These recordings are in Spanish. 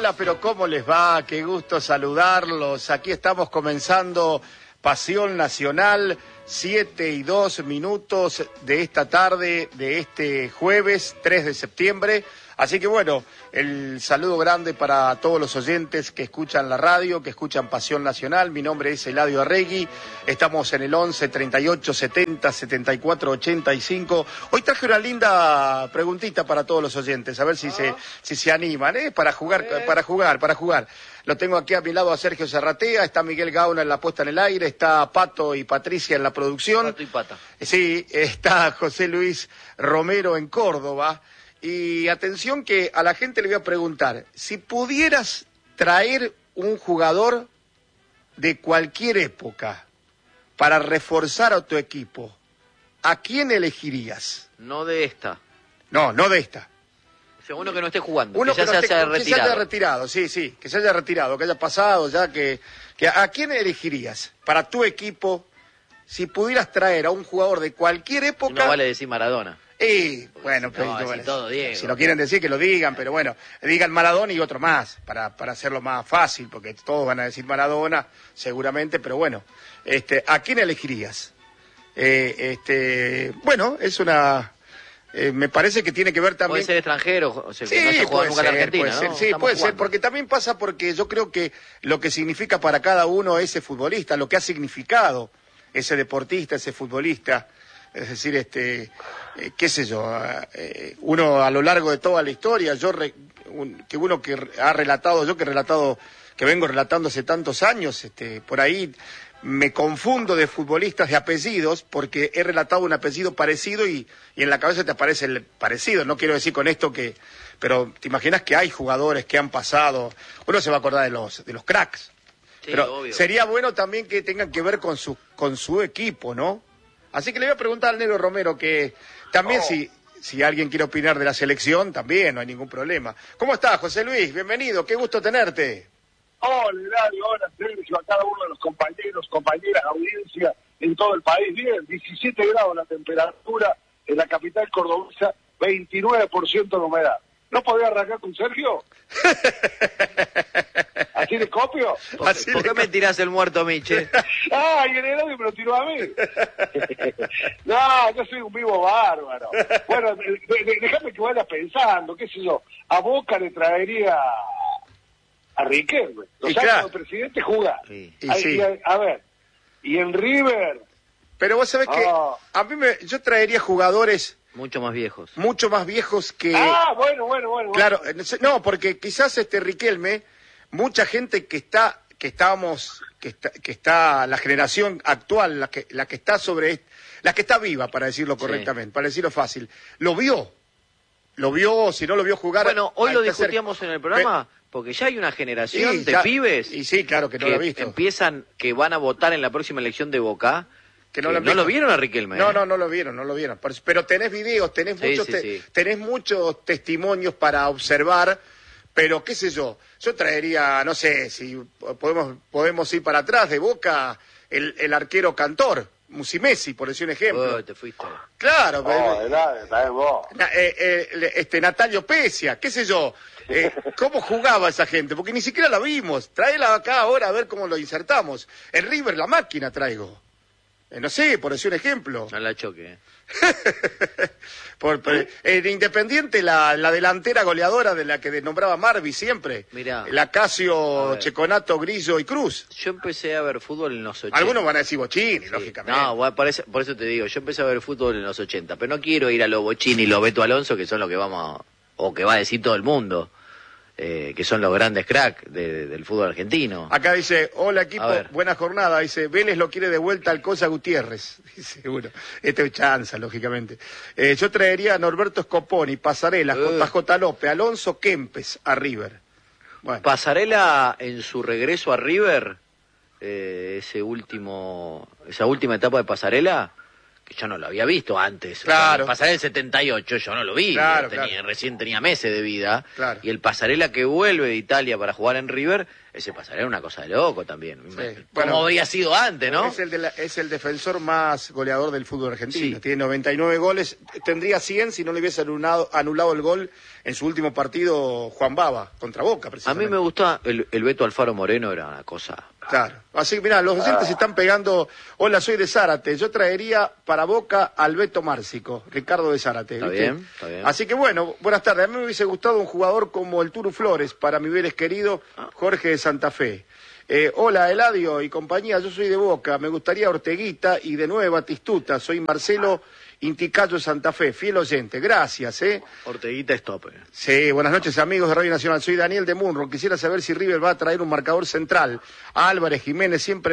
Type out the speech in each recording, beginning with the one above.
Hola, pero ¿cómo les va? Qué gusto saludarlos. Aquí estamos comenzando Pasión Nacional, 7:02 de esta tarde, de este jueves 3 de septiembre. Así que bueno, el saludo grande para todos los oyentes que escuchan la radio, que escuchan Pasión Nacional. Mi nombre es Eladio Arregui. Estamos en el 11 38 70 74 85. Hoy traje una linda preguntita para todos los oyentes, a ver si se animan, para jugar. Lo tengo aquí a mi lado a Sergio Serratea, está Miguel Gauna en la puesta en el aire, está Pato y Patricia en la producción. Pato y Pata. Sí, está José Luis Romero en Córdoba. Y atención que a la gente le voy a preguntar, si pudieras traer un jugador de cualquier época para reforzar a tu equipo, ¿a quién elegirías? No de esta. No de esta. O sea, uno que no esté jugando, Uno que ya que se haya retirado. Que se haya retirado, sí, que se haya retirado, que haya pasado ya, que ¿a quién elegirías para tu equipo si pudieras traer a un jugador de cualquier época? No vale decir Maradona. Bueno, si no, bueno, todo Diego. Si lo quieren decir, que lo digan, pero bueno, digan Maradona y otro más, para hacerlo más fácil, porque todos van a decir Maradona, seguramente, pero bueno, ¿a quién elegirías? Bueno, es una... me parece que tiene que ver también... Puede ser extranjero, o sea, que sí, no se juega nunca en Argentina, puede ser, ¿no? sí, Estamos puede ser, jugando. porque también pasa porque yo creo que lo que significa para cada uno ese futbolista, lo que ha significado ese deportista, ese futbolista, es decir, qué sé yo, uno a lo largo de toda la historia, que vengo relatando hace tantos años, por ahí me confundo de futbolistas de apellidos porque he relatado un apellido parecido y en la cabeza te aparece el parecido. No quiero decir con esto pero te imaginas que hay jugadores que han pasado, uno se va a acordar de los cracks. Sí, pero obvio. sería bueno también que tengan que ver con su equipo, ¿no? Así que le voy a preguntar al Negro Romero que también si alguien quiere opinar de la selección, también no hay ningún problema. ¿Cómo estás, José Luis? Bienvenido, qué gusto tenerte. Hola, Eladio, hola, Sergio, a cada uno de los compañeros, compañeras, audiencia en todo el país. Bien, 17 grados la temperatura en la capital cordobesa, 29% de humedad. ¿No podía arrancar con Sergio? ¿Así le copio? ¿Por qué me tirás el muerto, Miche? ¡Ay, el Eladio me lo tiró a mí! No, yo soy un vivo bárbaro. Bueno, déjame que vaya pensando, qué sé yo, a Boca le traería a Riquelme. Los años claro, del presidente jugar. Sí. Sí. A ver, y en River... Pero vos sabés que yo traería jugadores Mucho más viejos. mucho más viejos que... bueno. Claro, no, porque quizás Riquelme, mucha gente que está la generación actual, la que está viva, para decirlo correctamente, para decirlo fácil, lo vio, si no lo vio jugar. Bueno, hoy lo hay que hacer- discutíamos en el programa, porque ya hay una generación de pibes Y sí, claro, que no lo he visto. que van a votar en la próxima elección de Boca, Que no han visto. lo vieron a Riquelme. No lo vieron. Pero tenés videos, tenés muchos testimonios para observar, pero qué sé yo traería, no sé, si podemos ir para atrás de Boca, el arquero Cantor, Musimesi, por decir un ejemplo. Te fuiste. Claro, Eladio, está bien vos. Natalio Pesia, qué sé yo, cómo jugaba esa gente, porque ni siquiera la vimos. Tráela acá ahora a ver cómo lo insertamos. En River la máquina traigo. No sé, por decir un ejemplo. No la choque. En Independiente, la delantera goleadora de la que nombraba Marvi siempre. Mirá. La Casio, Checonato, Grillo y Cruz. Yo empecé a ver fútbol en los 80. Algunos van a decir Bochini, Sí. lógicamente. No, bueno, por eso te digo, yo empecé a ver fútbol en los 80, pero no quiero ir a los Bochini y los Beto Alonso, que son lo que o que va a decir todo el mundo, que son los grandes cracks del fútbol argentino. Acá dice, hola equipo, A ver. buena jornada. Dice, Vélez lo quiere de vuelta al Cosa Gutiérrez. Dice uno, es chanza, lógicamente. Yo traería a Norberto Scoponi, Pasarela, JJ López, Alonso Kempes a River. Bueno, Pasarela en su regreso a River, esa última etapa de Pasarela, que yo no lo había visto antes. Claro. El Pasarela del 78 yo no lo vi, Claro, recién tenía meses de vida. Claro. Y el Pasarela que vuelve de Italia para jugar en River, ese Pasarela es una cosa de loco también. Sí. Como Bueno, había sido antes, ¿no? Es el defensor más goleador del fútbol argentino. Sí. Tiene 99 goles. Tendría 100 si no le hubiese anulado el gol en su último partido Juan Baba, contra Boca, A precisamente. mí me gusta el Beto Alfaro Moreno, era una cosa... Claro. Así que, mirá, los docentes se están pegando. Hola, soy de Zárate. Yo traería para Boca al Beto Márcico, Ricardo de Zárate. Está ¿viste? bien, está bien. Así que, bueno, buenas tardes. A mí me hubiese gustado un jugador como el Turu Flores, para mi Vélez querido, Jorge de Santa Fe. Hola, Eladio y compañía, yo soy de Boca. Me gustaría Orteguita y de nuevo Batistuta. Soy Marcelo Inticayo de Santa Fe, fiel oyente. Gracias, Orteguita es top. Sí, buenas noches amigos de Radio Nacional, soy Daniel de Munro, quisiera saber si River va a traer un marcador central. Álvarez, Jiménez, siempre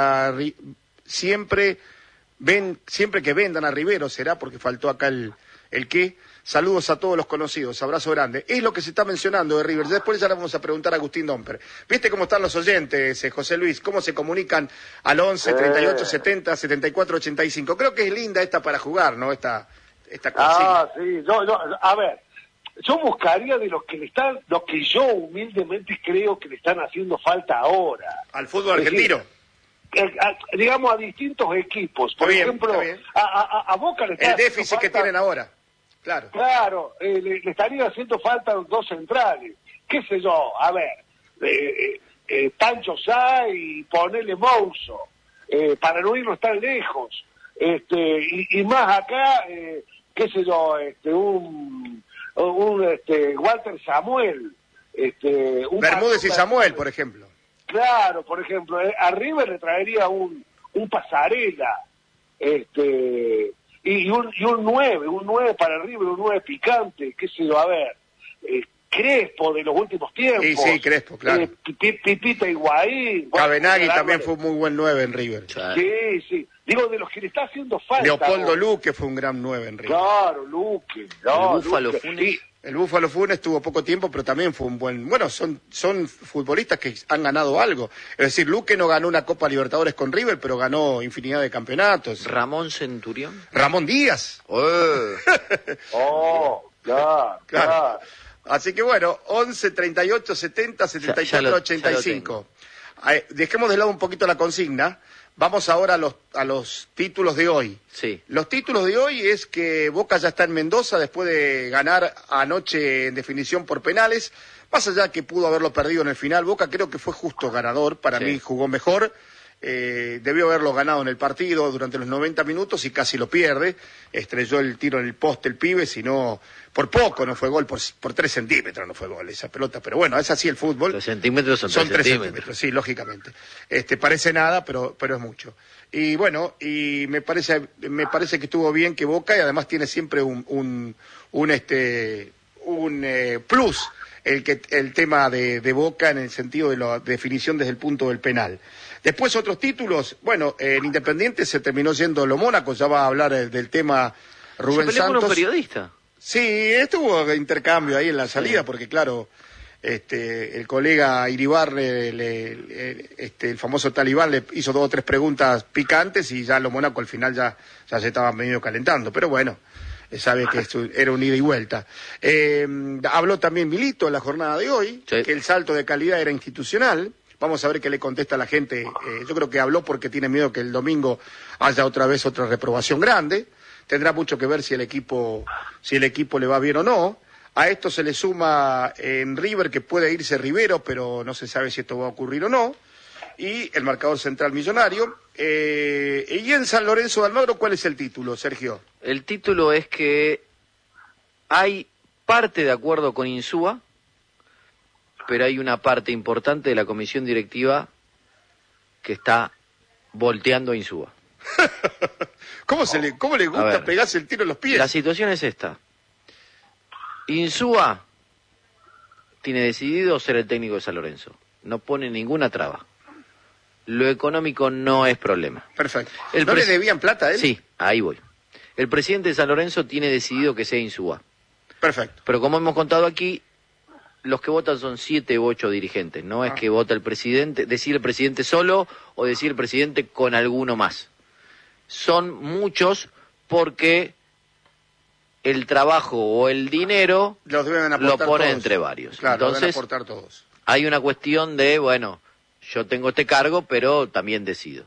que vendan a Rivero, será porque faltó acá el qué. Saludos a todos los conocidos, abrazo grande. Es lo que se está mencionando de River, después ya le vamos a preguntar a Agustín Domper. ¿Viste cómo están los oyentes, José Luis? ¿Cómo se comunican al 11, 38, 70, 74, 85? Creo que es linda esta para jugar, ¿no? Esta consigna. Sí, a ver, yo buscaría de los que yo humildemente creo que le están haciendo falta ahora. Al fútbol argentino. Digamos a distintos equipos. Por ejemplo, a Boca le está el déficit falta, que tienen ahora. Claro, le estaría haciendo falta dos centrales. ¿Qué sé yo? A ver, Pancho Sá y ponerle Mouso, para no irnos tan lejos. Y más acá, qué sé yo, un Walter Samuel. Bermúdez y Samuel, por ejemplo. Claro, por ejemplo, a River le traería un Pasarela, y un 9 para River, un 9 picante, qué sé yo, a ver, Crespo de los últimos tiempos. Sí, Crespo, claro. Pipita Higuaín. Cabenagui también fue un muy buen 9 en River. Sí. Digo, de los que le está haciendo falta. Leopoldo Luque fue un gran 9 en River. Claro, Luque. El Búfalo Funes tuvo poco tiempo, pero también fue un buen... Bueno, son futbolistas que han ganado algo. Es decir, Luque no ganó una Copa Libertadores con River, pero ganó infinidad de campeonatos. ¿Ramón Centurión? Ramón Díaz. Claro. Así que bueno, 11, 38, 70, 74, 85. Dejemos de lado un poquito la consigna. Vamos ahora a los títulos de hoy. Sí. Los títulos de hoy es que Boca ya está en Mendoza después de ganar anoche en definición por penales. Más allá que pudo haberlo perdido en el final, Boca creo que fue justo ganador. Para mí jugó mejor. Debió haberlo ganado en el partido durante los 90 minutos y casi lo pierde. Estrelló el tiro en el poste el pibe, sino por poco no fue gol, por 3 centímetros no fue gol esa pelota. Pero bueno, es así el fútbol. 3 centímetros son 3 centímetros. Sí, lógicamente. Parece nada, pero es mucho. Y bueno, y me parece que estuvo bien que Boca, y además tiene siempre un plus el tema de Boca en el sentido de la definición desde el punto del penal. Después otros títulos, bueno, el Independiente se terminó yendo lo Mónaco, ya va a hablar del tema Rubén ¿Se peleó Santos. con un periodista? Sí, estuvo intercambio ahí en la salida, porque claro, el colega Iribarre, el famoso Talibán, le hizo 2 o 3 preguntas picantes y ya lo Mónaco al final ya se estaba medio calentando, pero bueno, sabe que esto era un ida y vuelta. Habló también Milito en la jornada de hoy, que el salto de calidad era institucional. Vamos a ver qué le contesta a la gente. Yo creo que habló porque tiene miedo que el domingo haya otra vez otra reprobación grande. Tendrá mucho que ver si el equipo le va bien o no. A esto se le suma en River que puede irse Rivero, pero no se sabe si esto va a ocurrir o no. Y el marcador central Millonario. Y en San Lorenzo de Almagro, ¿cuál es el título, Sergio? El título es que hay parte de acuerdo con Insúa, pero hay una parte importante de la comisión directiva que está volteando a Insúa. ¿Cómo le gusta pegarse el tiro en los pies? La situación es esta. Insúa tiene decidido ser el técnico de San Lorenzo. No pone ninguna traba. Lo económico no es problema. Perfecto. ¿No le debían plata a él? Sí, ahí voy. El presidente de San Lorenzo tiene decidido que sea Insúa. Perfecto. Pero como hemos contado aquí, los que votan son 7 u 8 dirigentes. No es que vota el presidente, decir el presidente solo o decir el presidente con alguno más. Son muchos porque el trabajo o el dinero Los deben lo aportar pone todos. entre varios. Claro, lo deben Entonces, aportar todos. hay una cuestión de, bueno, yo tengo este cargo, pero también decido.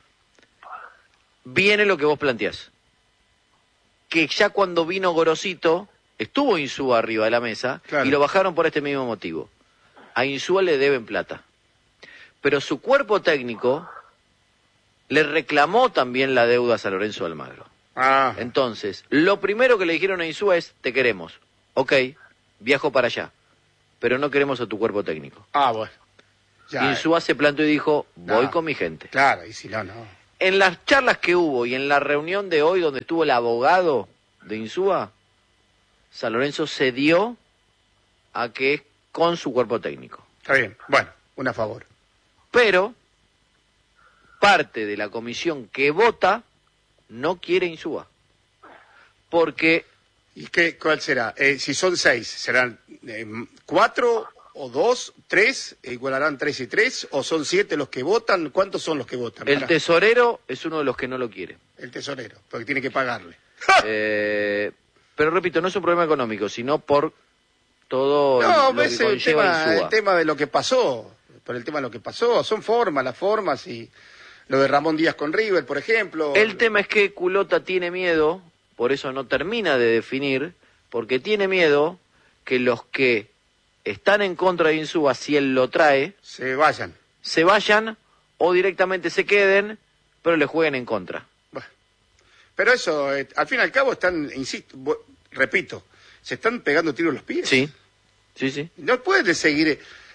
Viene lo que vos planteás. Que ya cuando vino Gorosito, estuvo Insúa arriba de la mesa, Claro. y lo bajaron por este mismo motivo. A Insúa le deben plata. Pero su cuerpo técnico le reclamó también la deuda a San Lorenzo de Almagro. Ah, Entonces, lo primero que le dijeron a Insúa es, te queremos. Ok, viajo para allá, pero no queremos a tu cuerpo técnico. bueno. Ya, Insúa se plantó y dijo, voy No. con mi gente. Claro, y si no, no. En las charlas que hubo y en la reunión de hoy donde estuvo el abogado de Insúa, San Lorenzo cedió a que es con su cuerpo técnico. Está bien. Bueno, a favor. Pero parte de la comisión que vota no quiere Insúa. Porque ¿Y cuál será? Si son 6, ¿serán 4 o 2, 3? ¿Igualarán 3 y 3? ¿O son 7 los que votan? ¿Cuántos son los que votan? el Pará. tesorero es uno de los que no lo quiere. El tesorero, porque tiene que pagarle. Pero repito, no es un problema económico, sino por todo No, lo que es conlleva el Insúa. tema de lo que pasó. Por el tema de lo que pasó. Son las formas y lo de Ramón Díaz con River, por ejemplo. El tema es que Culota tiene miedo, por eso no termina de definir, porque tiene miedo que los que están en contra de Insúa, si él lo trae, Se vayan. se vayan o directamente se queden, pero le jueguen en contra. Bueno. Pero eso, al fin y al cabo están, insisto, repito, se están pegando tiros en los pies. Sí, sí, sí. No pueden seguir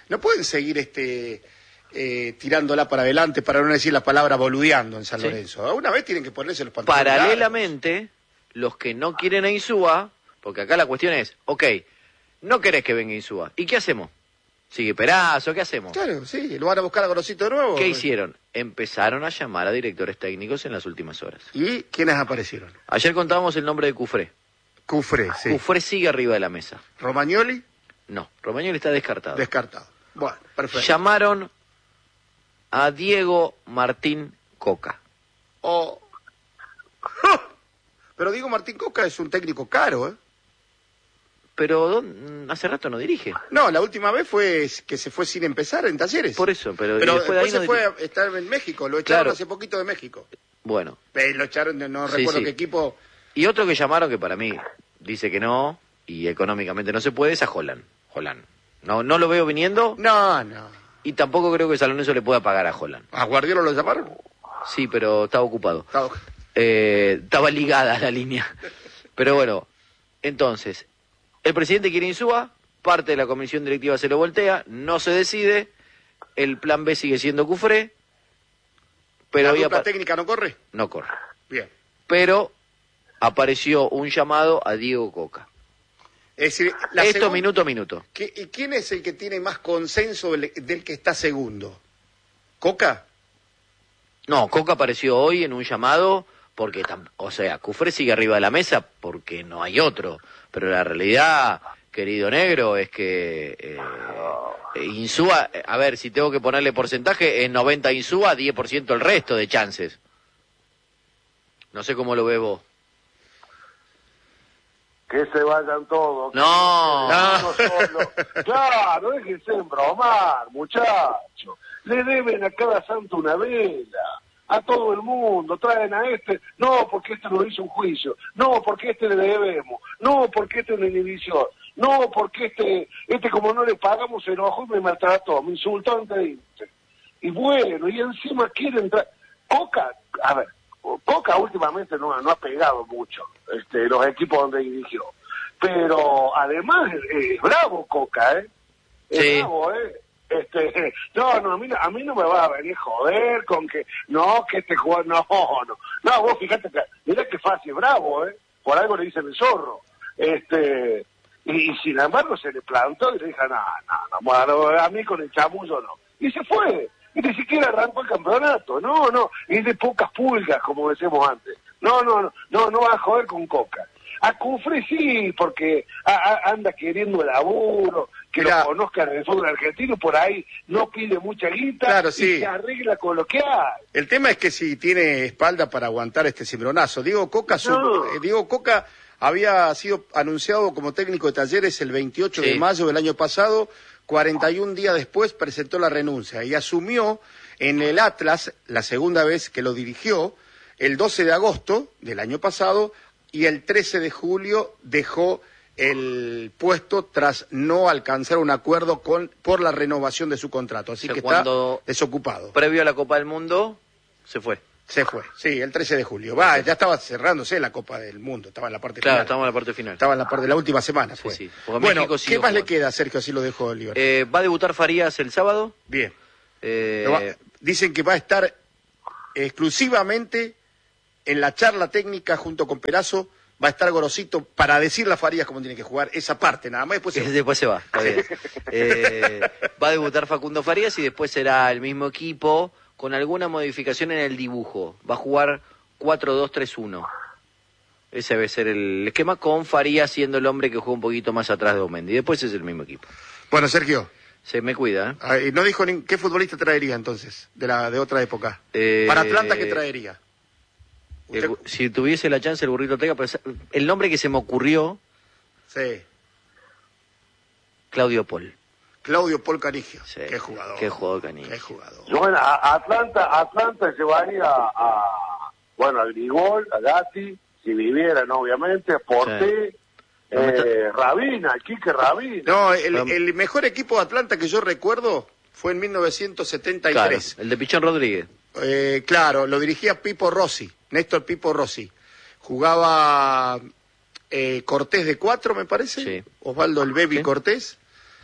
tirándola para adelante, para no decir la palabra boludeando en San Sí. Lorenzo. Una vez tienen que ponerse los pantalones Paralelamente, los que no quieren a Insúa, porque acá la cuestión es, ok, no querés que venga Insúa, ¿y qué hacemos? ¿Sigue Perazo? ¿Qué hacemos? largos. Claro, sí, lo van a buscar a Gorosito de nuevo. ¿Qué hicieron? Empezaron a llamar a directores técnicos en las últimas horas. ¿Y quiénes aparecieron? Ayer contábamos el nombre de Cufré. Cufré, sí. Cufré sigue arriba de la mesa. Romagnoli, No, Romagnoli está descartado. descartado. Bueno, perfecto. Llamaron a Diego Martín Coca. O- Pero Diego Martín Coca es un técnico caro, ¿eh? Pero hace rato no dirige. No, la última vez fue que se fue sin empezar en Talleres. Por eso, pero Pero después de ahí después no se fue dirige. a estar en México, lo echaron Claro. hace poquito de México. Bueno, Lo echaron, no Sí, recuerdo sí. qué equipo. y otro que llamaron que para mí dice que no y económicamente no se puede es a Holland. Holland. No lo veo viniendo No. y tampoco creo que San Lorenzo le pueda pagar a Holland. ¿A Guardiola lo llamaron? Sí, pero estaba ocupado. Estaba- Estaba ligada la línea. Pero bueno, entonces, el presidente quiere Insúa, parte de la comisión directiva se lo voltea, no se decide, el plan B sigue siendo Cufré, pero ¿La hoy dupla técnica no corre? no corre. Bien. Pero apareció un llamado a Diego Coca. Es decir, Esto minuto a minuto. ¿Y quién es el que tiene más consenso del que está segundo? ¿Coca? No, Coca apareció hoy en un llamado porque, Cufré sigue arriba de la mesa porque no hay otro. Pero la realidad, querido negro, es que Insúa, a ver, si tengo que ponerle porcentaje, es 90 Insúa, 10% el resto de chances. No sé cómo lo ves vos. Que se vayan todos. No. Uno solo. Claro, déjense embromar, muchachos. Le deben a cada santo una vela. A todo el mundo, traen a este, no, porque este nos hizo un juicio, no, porque este le debemos, no, porque este es una inhibición, no, porque este como no le pagamos se enojó y me maltrató, me insultó ante este. Y bueno, y encima quieren traer... Coca, a ver, Coca últimamente no ha pegado mucho, los equipos donde dirigió, pero además es bravo Coca, es Sí. bravo, no, a mí no me va a venir joder con que, no, que este jugador, no, vos fíjate que, mirá que fácil, bravo, por algo le dicen el zorro, y sin embargo se le plantó y le dijo, no, a mí con el chamullo no, y se fue, y ni siquiera arrancó el campeonato, no, es de pocas pulgas, como decíamos antes, no va a joder con Coca. A Cufré sí, porque anda queriendo laburo, que Mirá, lo conozcan en el fútbol argentino, por ahí no pide mucha guita, claro, y sí. se arregla con lo que hay. El tema es que si tiene espalda para aguantar este cimbronazo. Diego Coca había sido anunciado como técnico de Talleres el 28 de mayo del año pasado. 41 días después presentó la renuncia y asumió en el Atlas, la segunda vez que lo dirigió, el 12 de agosto del año pasado, y el 13 de julio dejó el puesto tras no alcanzar un acuerdo por la renovación de su contrato. Así que está desocupado. Previo a la Copa del Mundo, se fue. Se fue, sí, el 13 de julio. Ya estaba cerrándose la Copa del Mundo, estaba en la parte final. Claro, estamos en la parte final. Estaba en la parte de la última semana, fue. Sí. Bueno, ¿qué más le queda, Sergio? Así lo dejo libre. ¿Va a debutar Farías el sábado? Bien. Dicen que va a estar exclusivamente en la charla técnica junto con Perazo. Va a estar Gorosito para decirle a Farías cómo tiene que jugar esa parte, nada más. Después se va, está bien. Va a debutar Facundo Farías y después será el mismo equipo con alguna modificación en el dibujo. Va a jugar 4-2-3-1. Ese debe ser el esquema, con Farías siendo el hombre que juega un poquito más atrás de Omendi. Después es el mismo equipo. Bueno, Sergio. Se me cuida, No dijo qué futbolista traería entonces, de otra época. Para Atlanta, ¿qué traería? Si tuviese la chance el Burrito Ortega, pero el nombre que se me ocurrió... Sí. Claudio Paul. Claudio Paul Canigio. Sí. Qué jugador. Qué jugador Canigio. Qué jugador. Bueno, Atlanta llevaría a Grigol, a Gatti, si vivieran obviamente, a Porté, Rabina, Quique Rabina. No, el mejor equipo de Atlanta que yo recuerdo fue en 1973. Claro, el de Pichón Rodríguez. Claro, lo dirigía Pipo Rossi, Néstor Pipo Rossi. Jugaba Cortés de 4, me parece. Sí. Osvaldo el Baby Cortés.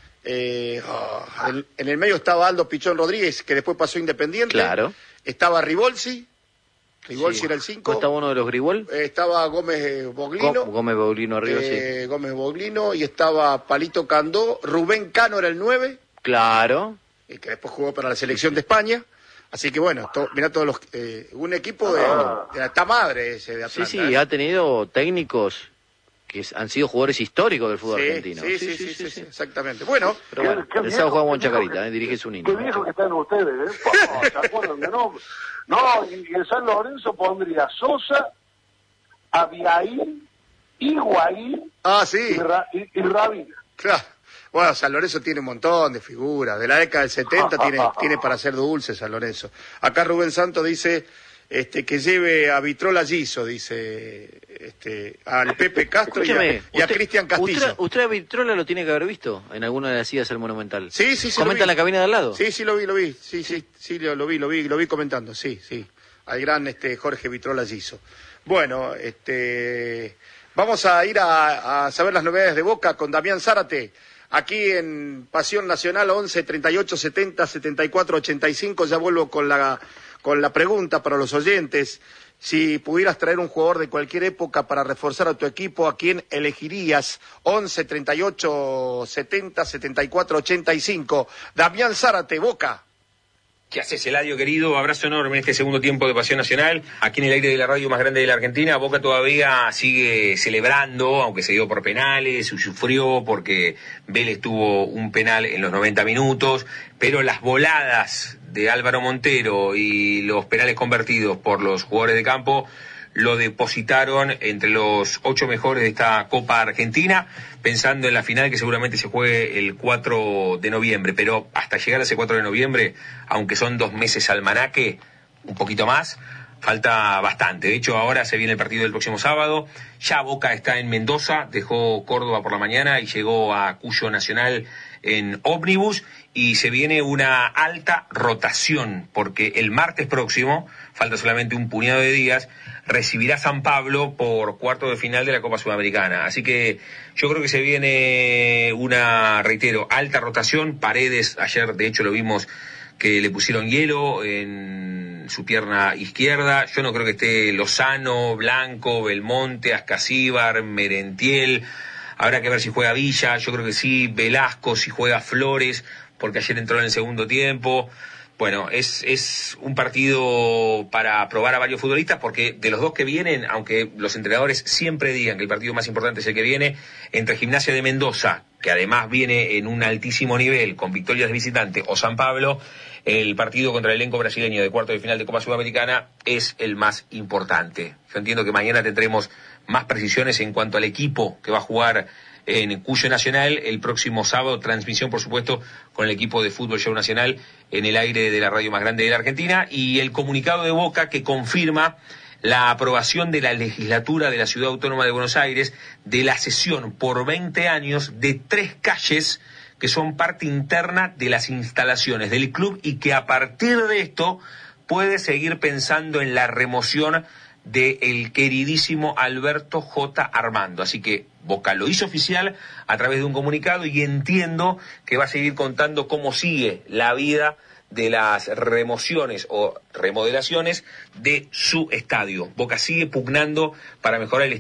En el medio estaba Aldo Pichón Rodríguez, que después pasó a Independiente. Claro. Estaba Ribolsi era el 5. ¿Estaba uno de los Gribol? Estaba Gómez Boglino. Gómez Boglino arriba, sí. Gómez Boglino, y estaba Palito Candó. Rubén Cano era el 9. Claro. Que después jugó para la selección de España. Así que bueno, mirá todos los... un equipo de la esta madre ese de Atlanta. Sí, ha tenido técnicos que han sido jugadores históricos del fútbol argentino. Sí, exactamente. Bueno, pero bueno, el sábado jugamos en Chacarita, dirige su niño. Qué viejo que están ustedes, ¿se acuerdan de nombre? No, y en San Lorenzo pondría Sosa, Abiaín, Higuaín y Rabina. Claro. Bueno, San Lorenzo tiene un montón de figuras. De la década del 70 tiene para hacer dulce San Lorenzo. Acá Rubén Santos dice que lleve a Vitrola Giso, dice al Pepe Castro y a Cristian Castillo. ¿Usted a Vitrola lo tiene que haber visto en alguna de las idas al Monumental? Sí. ¿Comenta en la cabina de al lado? Sí, lo vi. Sí, lo vi comentando, sí. Al gran Jorge Vitrola Giso. Bueno, vamos a ir a saber las novedades de Boca con Damián Zárate. Aquí en Pasión Nacional, 11 38 70 74 85. Ya vuelvo con la pregunta para los oyentes. Si pudieras traer un jugador de cualquier época para reforzar a tu equipo, ¿a quién elegirías? 11 38 70 74 85. Damián Zárate, Boca. ¿Qué haces, Eladio, querido? Abrazo enorme en este segundo tiempo de Pasión Nacional. Aquí en el aire de la radio más grande de la Argentina, Boca todavía sigue celebrando, aunque se dio por penales, sufrió porque Vélez tuvo un penal en los 90 minutos, pero las voladas de Álvaro Montero y los penales convertidos por los jugadores de campo lo depositaron entre los 8 mejores de esta Copa Argentina, pensando en la final que seguramente se juegue el 4 de noviembre, pero hasta llegar a ese 4 de noviembre, aunque son 2 meses almanaque, un poquito más, falta bastante. De hecho, ahora se viene el partido del próximo sábado, ya Boca está en Mendoza, dejó Córdoba por la mañana y llegó a Cuyo Nacional en ómnibus, y se viene una alta rotación, porque el martes próximo, falta solamente un puñado de días, recibirá San Pablo por cuarto de final de la Copa Sudamericana. Así que yo creo que se viene una, reitero, alta rotación. Paredes, ayer de hecho lo vimos que le pusieron hielo en su pierna izquierda. Yo no creo que esté Lozano, Blanco, Belmonte, Ascasíbar, Merentiel. Habrá que ver si juega Villa, yo creo que sí, Velasco, si juega Flores, porque ayer entró en el segundo tiempo. Bueno, es un partido para probar a varios futbolistas, porque de los dos que vienen, aunque los entrenadores siempre digan que el partido más importante es el que viene, entre Gimnasia de Mendoza, que además viene en un altísimo nivel, con victorias de visitante, o San Pablo, el partido contra el elenco brasileño de cuarto de final de Copa Sudamericana es el más importante. Yo entiendo que mañana tendremos más precisiones en cuanto al equipo que va a jugar en Cuyo Nacional el próximo sábado, transmisión por supuesto con el equipo de Fútbol Show Nacional en el aire de la radio más grande de la Argentina, y el comunicado de Boca que confirma la aprobación de la legislatura de la Ciudad Autónoma de Buenos Aires de la cesión por 20 años de 3 calles que son parte interna de las instalaciones del club, y que a partir de esto puede seguir pensando en la remoción del queridísimo Alberto J. Armando. Así que Boca lo hizo oficial a través de un comunicado, y entiendo que va a seguir contando cómo sigue la vida de las remociones o remodelaciones de su estadio. Boca sigue pugnando para mejorar el